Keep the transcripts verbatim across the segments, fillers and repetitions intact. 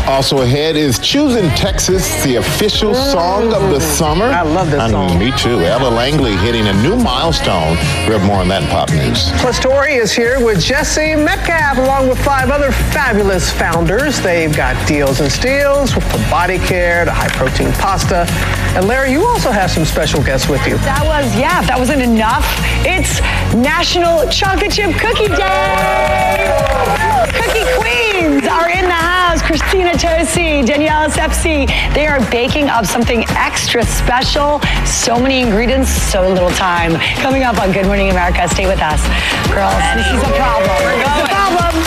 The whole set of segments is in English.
Also ahead is Choosing Texas, the official song of the summer. I love this I know, song. me too. Ella Langley hitting a new milestone. We have more on that in Pop News. Plus, Tori is here with Jesse Metcalf, along with five other fabulous founders. They've got deals and steals, from body care to high-protein pasta. And Larry, you also have some special guests with you. That was, yeah, if that wasn't enough, it's National Chocolate Chip Cookie Day! Cookie Queens are in the house. Christina Tosi, Danielle Sepsi. They are baking up something extra special. So many ingredients, so little time. Coming up on Good Morning America. Stay with us. Girls, this is a problem. We're going. It's a problem.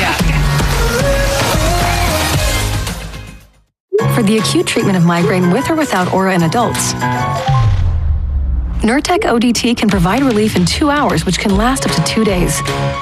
For the acute treatment of migraine with or without aura in adults, Nurtec O D T can provide relief in two hours, which can last up to two days.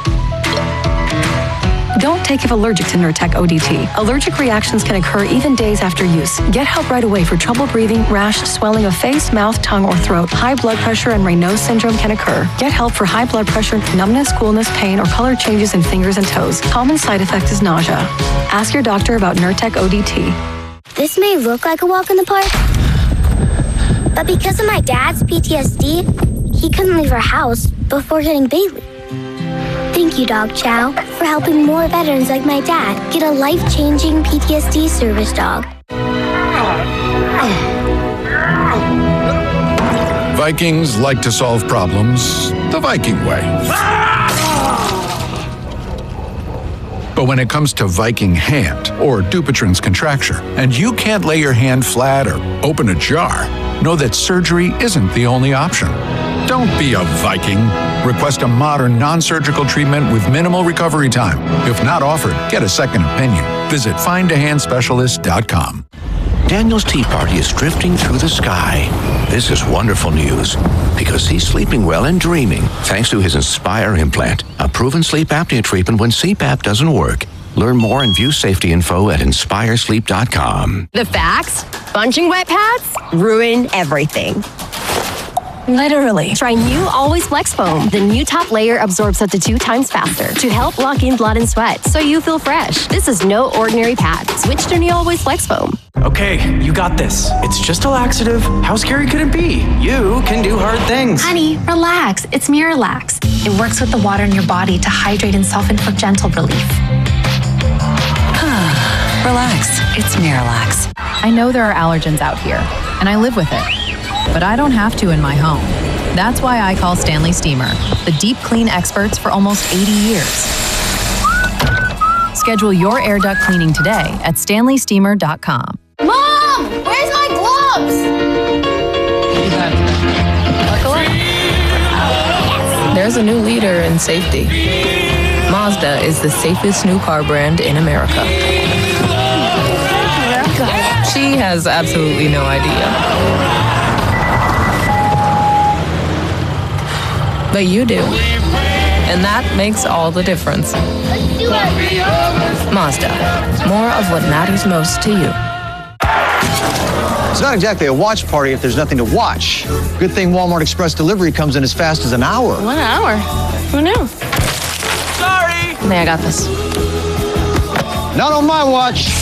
Don't take if allergic to Nurtec O D T. Allergic reactions can occur even days after use. Get help right away for trouble breathing, rash, swelling of face, mouth, tongue, or throat. High blood pressure and Raynaud's syndrome can occur. Get help for high blood pressure, numbness, coolness, pain, or color changes in fingers and toes. Common side effect is nausea. Ask your doctor about Nurtec O D T. This may look like a walk in the park, but because of my dad's P T S D, he couldn't leave our house before getting Bailey. Thank you, Dog Chow, for helping more veterans like my dad get a life-changing P T S D service dog. Vikings like to solve problems the Viking way. But when it comes to Viking hand, or Dupuytren's contracture, and you can't lay your hand flat or open a jar, know that surgery isn't the only option. Don't be a Viking. Request a modern, non-surgical treatment with minimal recovery time. If not offered, get a second opinion. Visit find a hand specialist dot com. Daniel's Tea Party is drifting through the sky. This is wonderful news because he's sleeping well and dreaming thanks to his Inspire implant, a proven sleep apnea treatment when C PAP doesn't work. Learn more and view safety info at inspire sleep dot com. The facts? Bunching wet pads ruin everything. Literally. Try new Always Flex Foam. The new top layer absorbs up to two times faster to help lock in blood and sweat so you feel fresh. This is no ordinary pad. Switch to new Always Flex Foam. Okay, you got this. It's just a laxative. How scary could it be? You can do hard things. Honey, relax. It's Miralax. It works with the water in your body to hydrate and soften for gentle relief. Relax. It's Miralax. I know there are allergens out here, and I live with it. But I don't have to in my home. That's why I call Stanley Steamer, the deep clean experts for almost eighty years. Schedule your air duct cleaning today at stanley steamer dot com. Mom! Where's my gloves? There's a new leader in safety. Mazda is the safest new car brand in America. She has absolutely no idea. But you do. And that makes all the difference. Mazda. More of what matters most to you. It's not exactly a watch party if there's nothing to watch. Good thing Walmart Express Delivery comes in as fast as an hour. One hour? Who knew? Sorry! Hey, I got this. Not on my watch.